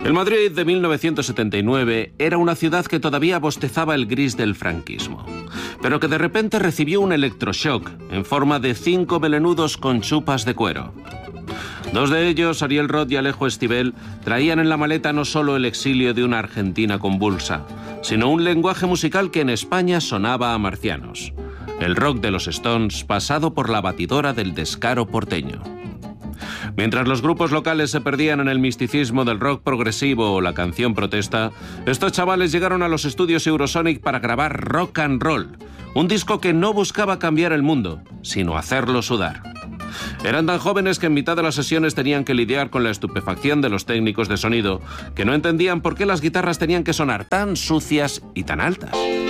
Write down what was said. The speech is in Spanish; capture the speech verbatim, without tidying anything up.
El Madrid de mil novecientos setenta y nueve era una ciudad que todavía bostezaba el gris del franquismo, pero que de repente recibió un electroshock en forma de cinco melenudos con chupas de cuero. Dos de ellos, Ariel Roth y Alejo Esquivel, traían en la maleta no solo el exilio de una Argentina convulsa, sino un lenguaje musical que en España sonaba a marcianos. El rock de los Stones pasado por la batidora del descaro porteño. Mientras los grupos locales se perdían en el misticismo del rock progresivo o la canción protesta, estos chavales llegaron a los estudios Eurosonic para grabar Rock and Roll, un disco que no buscaba cambiar el mundo, sino hacerlo sudar. Eran tan jóvenes que en mitad de las sesiones tenían que lidiar con la estupefacción de los técnicos de sonido, que no entendían por qué las guitarras tenían que sonar tan sucias y tan altas.